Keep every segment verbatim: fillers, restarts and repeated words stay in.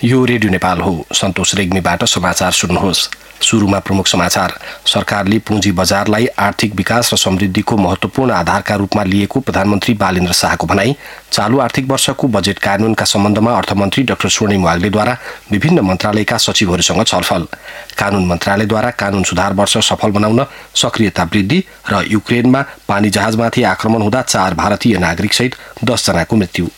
यो रेडियो नेपाल हो। सन्तोष रेग्मीबाट समाचार सुन्नुहोस्। सुरुमा प्रमुख समाचार। सरकारले पुँजी बजारलाई आर्थिक विकास र समृद्धिको महत्वपूर्ण आधारका रूपमा लिएको प्रधानमन्त्री बालेन्द्र शाहको भनाई। चालू आर्थिक वर्षको बजेट कार्यान्वयनका सम्बन्धमा अर्थमन्त्री डाक्टर स्वर्णिम वाग्लेद्वारा विभिन्न मन्त्रालयका सचिवहरूसँग छलफल। कानून मन्त्रालयद्वारा कानून सुधार वर्ष सफल बनाउन सक्रियता वृद्धि र युक्रेनमा पानी जहाजमाथि आक्रमण हुँदा चार भारतीय नागरिकसहित दस जनाको मृत्यु।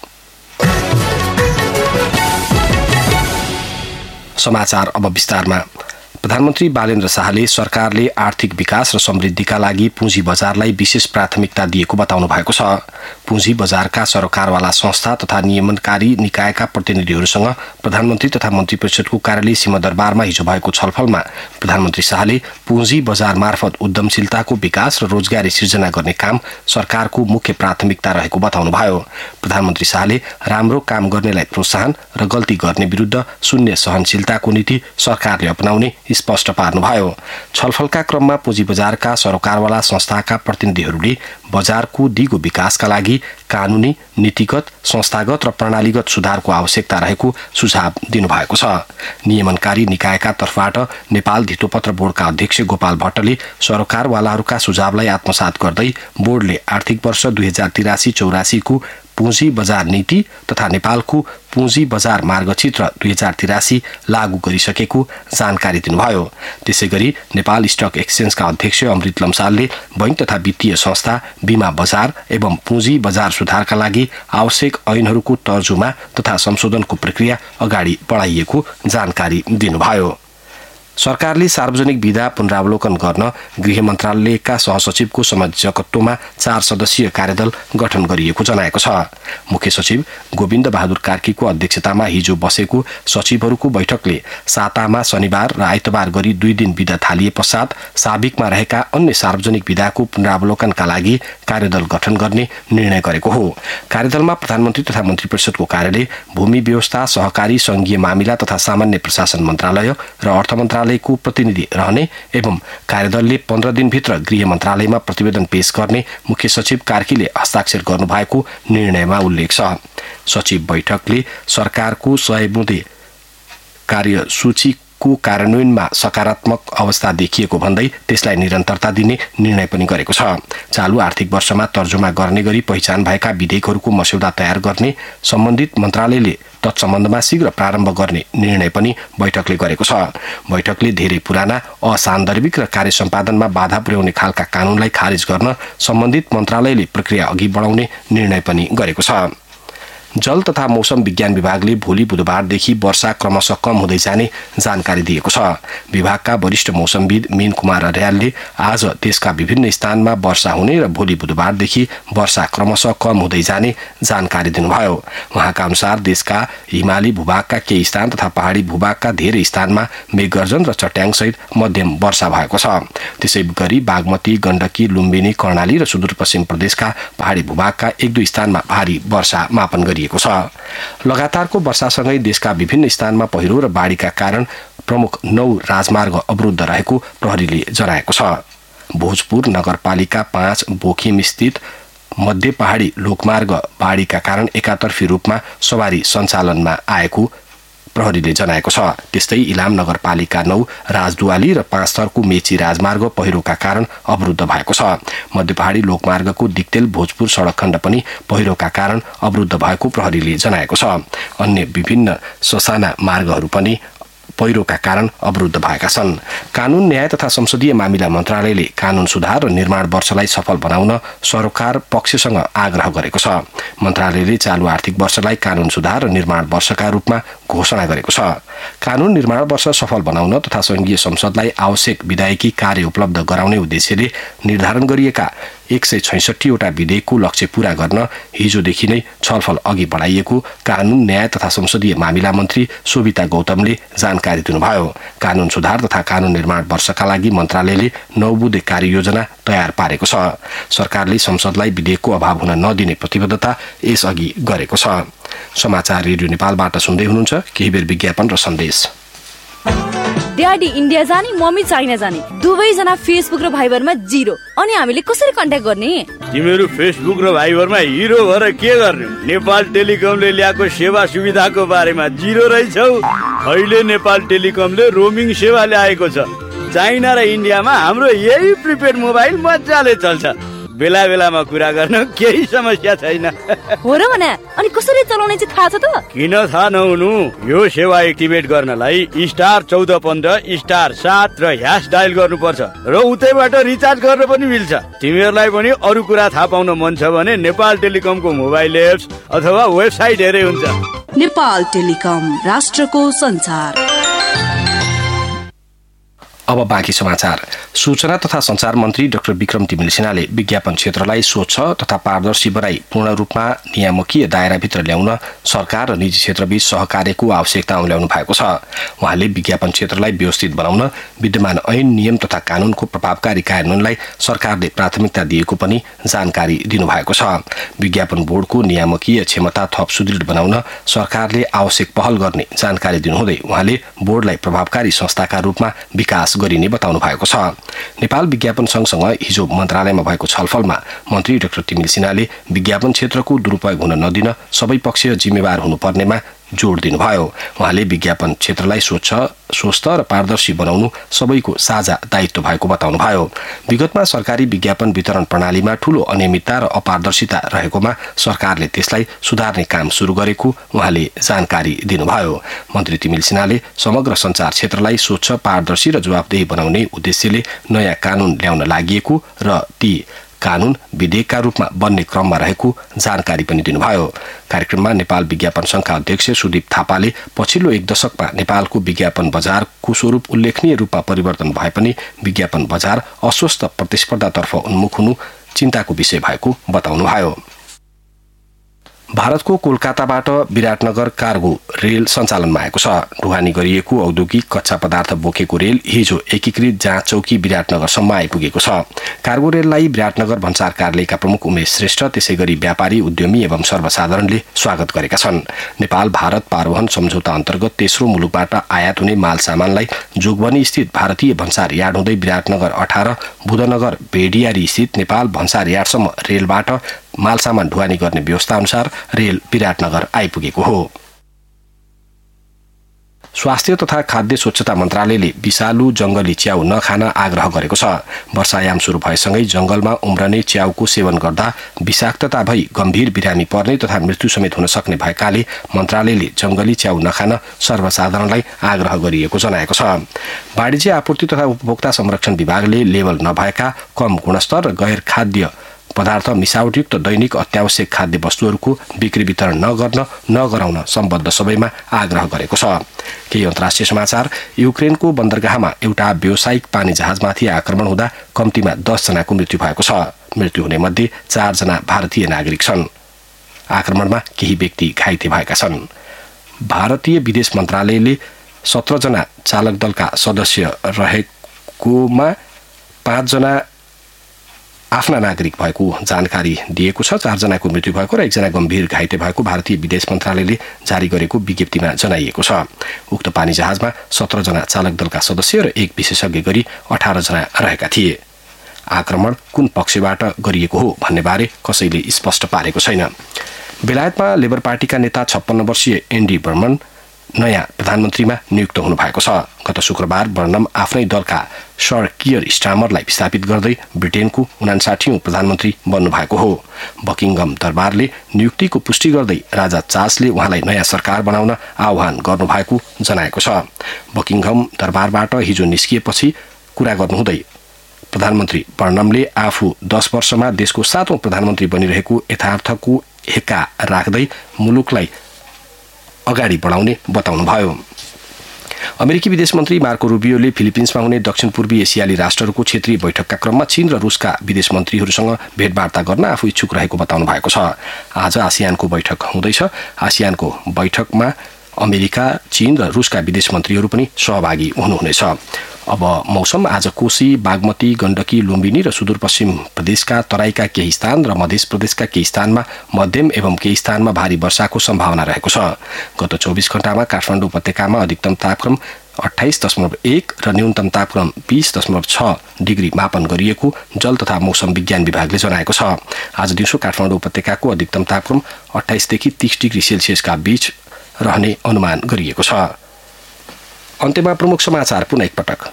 समाचार अब विस्तारमा। प्रधानमन्त्री बालेन्द्र शाहले सरकारले आर्थिक विकास र समृद्धिका लागि पुँजी बजारलाई विशेष प्राथमिकता दिएको बताउनु भएको छ। पुँजी बजारका सरोकारवाला संस्था तथा नियमनकारी निकायका प्रतिनिधिहरूसँग प्रधानमन्त्री तथा मन्त्री परिषदको कार्यालय सिंहदरबारमा हिजो भएको छलफलमा प्रधानमन्त्री शाहले पुँजी बजार मार्फत उद्यमशीलताको विकास र रोजगारी सिर्जना गर्ने काम सरकारको मुख्य प्राथमिकता रहेको बताउनुभयो। प्रधानमन्त्री शाहले राम्रो काम गर्नेलाई प्रोत्साहन र गल्ती गर्ने विरुद्ध शून्य सहनशीलताको नीति सरकारले अपनाउने स्पष्ट पार्नुभयो। छलफलका क्रममा पुँजी बजारका सरोकारवाला संस्थाका प्रतिनिधिहरूले बजारको दिगो विकासका लागि कानूनी, नीतिगत, संस्थागत र प्रणालीगत सुधारको आवश्यकता रहेको सुझाव दिनुभएको छ। नियमनकारी निकायका तर्फबाट नेपाल धितोपत्र बोर्डका अध्यक्ष गोपाल भट्टले सरोकारवालाहरूका सुझावलाई आत्मसात गर्दै बोर्डले आर्थिक वर्ष दुई हजार तिरासी चौरासीको पुँजी बजार नीति तथा नेपालको पुँजी बजार मार्गचित्र दुई हजार तिरासी लागू गरिसकेको जानकारी दिनुभयो। त्यसैगरी नेपाल स्टक एक्सचेन्जका अध्यक्ष अमृत लम्सालले बैंक तथा वित्तीय संस्था, बीमा बजार एवं पुँजी बजार सुधारका लागि आवश्यक ऐनहरूको तर्जुमा तथा संशोधनको प्रक्रिया अगाडि बढाइएको जानकारी दिनुभयो। सरकारले सार्वजनिक विधा पुनरावलोकन गर्न गृह मन्त्रालयका सहसचिवको संयोजकत्वमा चार सदस्यीय कार्यदल गठन गरिएको जनाएको छ। मुख्य सचिव गोविन्द बहादुर कार्कीको अध्यक्षतामा हिजो बसेको सचिवहरूको बैठकले सातामा शनिबार र आइतबार गरी दुई दिन विधा थालिए पश्चात साबिकमा रहेका अन्य सार्वजनिक विधाको पुनरावलोकनका लागि कार्यदल गठन गर्ने निर्णय गरेको हो। कार्यदलमा प्रधानमन्त्री तथा मन्त्री परिषदको कार्यालय, भूमि व्यवस्था, सहकारी संघीय मामिला तथा सामान्य प्रशासन मन्त्रालय र अर्थ मन्त्रालयको प्रतिनिधि रहने एवं कार्यदलले पन्ध्र दिनभित्र गृह मन्त्रालयमा प्रतिवेदन पेश गर्ने मुख्य सचिव कार्कीले हस्ताक्षर गर्नुभएको निर्णयमा उल्लेख छ। सचिव बैठकले सरकारको सय बुँदे कार्यसूची को कार्यान्वयनमा सकारात्मक अवस्था देखिएको भन्दै त्यसलाई निरन्तरता दिने निर्णय पनि गरेको छ। चालू आर्थिक वर्षमा तर्जुमा गर्ने गरी पहिचान भएका विधेयकहरूको मस्यौदा तयार गर्ने सम्बन्धित मन्त्रालयले तत्सम्बन्धमा शीघ्र प्रारम्भ गर्ने निर्णय पनि बैठकले गरेको छ। बैठकले धेरै पुराना, असान्दर्भिक र कार्य सम्पादनमा बाधा पुर्याउने खालका कानूनलाई खारेज गर्न सम्बन्धित मन्त्रालयले प्रक्रिया अघि बढाउने निर्णय पनि गरेको छ। जल तथा मौसम विज्ञान विभागले भोलि बुधबारदेखि वर्षा क्रमशः कम हुँदै जाने जानकारी दिएको छ। विभागका वरिष्ठ मौसमविद मीन कुमार अर्यालले आज देशका विभिन्न स्थानमा वर्षा हुने र भोलि बुधबारदेखि वर्षा क्रमशः कम हुँदै जाने जानकारी दिनुभयो। उहाँका अनुसार देशका हिमाली भूभागका केही स्थान तथा पहाडी भूभागका धेरै स्थानमा मेघगर्जन र चट्याङसहित मध्यम वर्षा भएको छ। त्यसै गरी बागमती, गण्डकी, लुम्बिनी, कर्णाली र सुदूरपश्चिम प्रदेशका पहाडी भूभागका एक दुई स्थानमा भारी वर्षा मापन गरिएको छ। लगातारको वर्षासँगै देशका विभिन्न स्थानमा पहिरो र बाढीका कारण प्रमुख नौ राजमार्ग अवरुद्ध रहेको प्रहरीले जनाएको छ। भोजपुर नगरपालिका पाँच बोखिम स्थित मध्य पहाडी लोकमार्ग बाढीका कारण एकातर्फी रूपमा सवारी सञ्चालनमा आएको प्रहरीले जनाएको छ। त्यस्तै इलाम नगरपालिका नौ राजदुवाली र पाँच थरको मेची राजमार्ग पहिरोका कारण अवरुद्ध भएको छ। मध्य पहाडी लोकमार्गको दिक्तेल भोजपुर सडक खण्ड पनि पहिरोका कारण अवरुद्ध भएको प्रहरीले जनाएको छ। अन्य विभिन्न ससाना मार्गहरू पनि पहिरोका कारण अवरुद्ध भएका छन्। कानून, न्याय तथा संसदीय मामिला मन्त्रालयले कानून सुधार र निर्माण वर्षलाई सफल बनाउन सरकार पक्षसँग आग्रह गरेको छ। मन्त्रालयले चालू आर्थिक वर्षलाई कानून सुधार र निर्माण वर्षका रूपमा घोषणा गरेको छ। कानून निर्माण वर्ष सफल बनाउन तथा संघीय संसदलाई आवश्यक विधायकी कार्य उपलब्ध गराउने उद्देश्यले निर्धारण गरिएका एक सय छैसठीवटा विधेयकको लक्ष्य पूरा गर्न हिजोदेखि नै छलफल अघि बढाइएको कानून, न्याय तथा संसदीय मामिला मन्त्री शोभिता गौतमले जानकारी दिनुभयो। कानून सुधार तथा कानून निर्माण वर्षका लागि मन्त्रालयले नौ बुँदे कार्ययोजना तयार पारेको छ। सरकारले संसदलाई विधेयकको अभाव हुन नदिने प्रतिबद्धता यसअघि गरेको छ। समाचार रेडियो नेपालबाट सुन्दै हुनुहुन्छ। केही बेर विज्ञापन र सन्देश। ड्याडी इन्डिया जाने मम्मी चाइना जाने दुवैजना फेसबुक र भाइबरमा जिरो। अनि हामीले कसरी कन्ट्याक्ट गर्ने? तिमीहरू फेसबुक र भाइबरमा हिरो भएर के गर्ने? नेपाल टेलिकमले ल्याएको सेवा सुविधाको बारेमा जिरो रहेछौ। अहिले नेपाल टेलिकमले रोमिङ सेवा ल्याएको छ। चाइना र इन्डियामा हाम्रो यही प्रिपेड मोबाइल मजाले चल्छ। बेला बेलामा कुरा गर्न केही समस्या छैन। हो र भने अनि कसरी चलाउने चाहिँ थाहा छ त? किन थाहा नहुनु? यो सेवा एक्टिभेट गर्नलाई स्टार चौध पन्ध्र स्टार सात र ह्यास डायल गर्नुपर्छ र उतैबाट रिचार्ज गर्न पनि मिल्छ। तिमीहरूलाई पनि अरू कुरा थाहा पाउन मन छ भने नेपाल टेलिकमको मोबाइल एप्स अथवा वेबसाइट हेरे हुन्छ। नेपाल टेलिकम, राष्ट्रको संचार। अब बाँकी समाचार। सूचना तथा संचार मन्त्री डाक्टर विक्रम तिमिल सिन्हाले विज्ञापन क्षेत्रलाई स्वच्छ तथा पारदर्शी बनाई पूर्ण रूपमा नियामकीय दायराभित्र ल्याउन सरकार र निजी क्षेत्रबीच सहकार्यको आवश्यकता औल्याउनु भएको छ। उहाँले विज्ञापन क्षेत्रलाई व्यवस्थित बनाउन विद्यमान ऐन नियम तथा कानूनको प्रभावकारी कार्यान्वयनलाई सरकारले प्राथमिकता दिएको पनि जानकारी दिनुभएको छ। विज्ञापन बोर्डको नियामकीय क्षमता थप सुदृढ बनाउन सरकारले आवश्यक पहल गर्ने जानकारी दिनुहुँदै उहाँले बोर्डलाई प्रभावकारी संस्थाका रूपमा विकास गरिने बताउनु भएको छ। नेपाल विज्ञापन संघसँग हिजो मन्त्रालयमा भएको छलफलमा मन्त्री डाक्टर तिमिल सिन्हाले विज्ञापन क्षेत्रको दुरुपयोग हुन नदिन सबै पक्ष जिम्मेवार हुनुपर्नेमा जोड दिनुभयो। उहाँले विज्ञापन क्षेत्रलाई स्वच्छ स्वस्थ र पारदर्शी बनाउनु सबैको साझा दायित्व भएको बताउनुभयो। विगतमा सरकारी विज्ञापन वितरण प्रणालीमा ठूलो अनियमितता र अपारदर्शिता रहेकोमा सरकारले त्यसलाई सुधार्ने काम सुरु गरेको उहाँले जानकारी दिनुभयो। मन्त्री तिमिल सिन्हाले समग्र संचार क्षेत्रलाई स्वच्छ पारदर्शी र जवाफदेही बनाउने उद्देश्यले नयाँ कानून ल्याउन लागि र ती कानून विधेयकका रूपमा बन्ने क्रममा रहेको जानकारी पनि दिनुभयो। कार्यक्रममा नेपाल विज्ञापन संघका अध्यक्ष सुदीप थापाले पछिल्लो एक दशकमा नेपालको विज्ञापन बजारको स्वरूप उल्लेखनीय रूपमा परिवर्तन भए पनि विज्ञापन बजार अस्वस्थ प्रतिस्पर्धातर्फ उन्मुख हुनु चिन्ताको विषय भएको बताउनुभयो। भारतको कोलकाताबाट विराटनगर कार्गो रेल सञ्चालनमा आएको छ। ढुवानी गरिएको औद्योगिक कच्चा पदार्थ बोकेको रेल हिजो एकीकृत जाँच चौकी विराटनगरसम्म आइपुगेको छ। कार्गो रेललाई विराटनगर भन्सार कार्यालयका प्रमुख उमेश श्रेष्ठ त्यसैगरी व्यापारी उद्यमी एवं सर्वसाधारणले स्वागत गरेका छन्। नेपाल भारत पारवहन सम्झौता अन्तर्गत तेस्रो मुलुकबाट आयात हुने माल सामानलाई जोगबनी स्थित भारतीय भन्सार यार्ड हुँदै विराटनगर अठार बुधनगर भेडियारी स्थित नेपाल भन्सार यार्डसम्म रेलबाट माल सामान ढुवानी गर्ने व्यवस्था अनुसार रेल विराटनगर आइपुगेको हो। स्वास्थ्य तथा खाद्य स्वच्छता मन्त्रालयले विषालु जंगली च्याउ नखान आग्रह गरेको छ। वर्षायाम सुरु भएसँगै जंगलमा उम्रने च्याउको सेवन गर्दा विषाक्तता भई गम्भीर बिरामी पर्ने तथा मृत्यु समेत हुन सक्ने भएकाले मन्त्रालयले जंगली च्याउ नखान सर्वसाधारणलाई आग्रह गरिएको जनाएको छ। वाणिज्य आपूर्ति तथा उपभोक्ता संरक्षण विभागले लेबल नभएका कम गुणस्तर र गैर खाद्य पदार्थ मिसावटयुक्त दैनिक अत्यावश्यक खाद्य वस्तुहरूको बिक्री वितरण नगर्न नगराउन सम्बद्ध सबैमा आग्रह गरेको छ। केही अन्तर्राष्ट्रिय समाचार। युक्रेनको बन्दरगाहमा एउटा व्यावसायिक पानी जहाजमाथि आक्रमण हुँदा कम्तीमा दस जनाको मृत्यु भएको छ। मृत्यु हुने मध्ये चारजना भारतीय नागरिक छन्। आक्रमणमा केही व्यक्ति घाइते भएका छन्। भारतीय विदेश मन्त्रालयले सत्रजना चालक दलका सदस्य रहेकोमा पाँचजना आफ्ना नागरिक भएको जानकारी दिएको छ। चारजनाको मृत्यु भएको र एकजना गम्भीर घाइते भएको भारतीय विदेश मन्त्रालयले जारी गरेको विज्ञप्तिमा जनाइएको छ। उक्त पानी जहाजमा सत्रजना चालक दलका सदस्य र एक विशेषज्ञ गरी अठारजना रहेका थिए। आक्रमण कुन पक्षबाट गरिएको हो भन्ने बारे कसैले स्पष्ट पारेको छैन। बेलायतमा लेबर पार्टीका नेता छप्पन्न वर्षीय एन्डी बर्मन नयाँ प्रधानमन्त्रीमा नियुक्त हुनु भएको छ। गत शुक्रबार बर्नम आफ्नै दलका सर कियर स्टामरलाई विस्थापित गर्दै ब्रिटेनको उनासाठीौं प्रधानमन्त्री बन्नु भएको हो। बकिङहम दरबारले नियुक्तिको पुष्टि गर्दै राजा चार्ल्सले उहाँलाई नयाँ सरकार बनाउन आह्वान गर्नुभएको जनाएको छ। बकिङहम दरबारबाट हिजो निस्किएपछि कुरा गर्नुहुँदै प्रधानमन्त्री बर्नमले आफू दस वर्षमा देशको सातौं प्रधानमन्त्री बनिरहेको यथार्थको हेक्का राख्दै मुलुकलाई अगाडि बढाउने बताउनुभयो। अमेरिकी विदेश मन्त्री मार्को रुबियोले फिलिपिन्समा हुने दक्षिण पूर्वी एसियाली राष्ट्रहरूको क्षेत्रीय बैठकका क्रममा चीन र रुसका विदेश मन्त्रीहरूसँग भेटवार्ता गर्न आफू इच्छुक रहेको बताउनु भएको छ। आज आसियानको बैठक हुँदैछ। आसियानको बैठकमा अमेरिका, चीन र रुसका विदेश मन्त्रीहरू पनि सहभागी हुनुहुनेछ। अब मौसम। आज कोशी, बागमती, गण्डकी, लुम्बिनी र सुदूरपश्चिम प्रदेशका तराईका केही स्थान र मध्य प्रदेशका केही स्थानमा मध्यम एवं केही स्थानमा भारी वर्षाको सम्भावना रहेको छ। गत चौबिस घण्टामा काठमाडौँ उपत्यकामा अधिकतम तापक्रम अठाइस दशमलव एक र न्यूनतम तापक्रम बीस दशमलव छ डिग्री मापन गरिएको जल तथा मौसम विज्ञान विभागले जनाएको छ। आज दिउँसो काठमाडौँ उपत्यकाको अधिकतम तापक्रम अठाइसदेखि तीस डिग्री सेल्सियसका बीच रहने अनुमान गरिएको छ। अन्त्यमा प्रमुख समाचार पुनः एकपटक।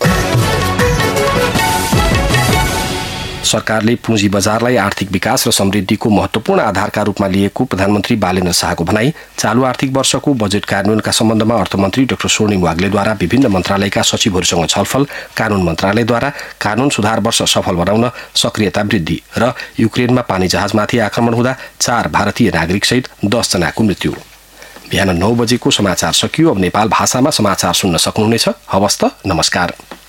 सरकारले पुँजी बजारलाई आर्थिक विकास र समृद्धिको महत्वपूर्ण आधारका रूपमा लिएको प्रधानमन्त्री बालेन्द्र शाहको भनाई। चालू आर्थिक वर्षको बजेट कार्यान्वयनका सम्बन्धमा अर्थमन्त्री डाक्टर स्वर्णिम वाग्लेद्वारा विभिन्न मन्त्रालयका सचिवहरूसँग छलफल। कानून मन्त्रालयद्वारा कानून सुधार वर्ष सफल बनाउन सक्रियता वृद्धि र युक्रेनमा पानी जहाजमाथि आक्रमण हुँदा चार भारतीय नागरिकसहित दस जनाको मृत्यु। बिहान नौ बजेको समाचार सकियो। अब नेपाल भाषामा समाचार सुन्न सक्नुहुनेछ। हवस् त, नमस्कार।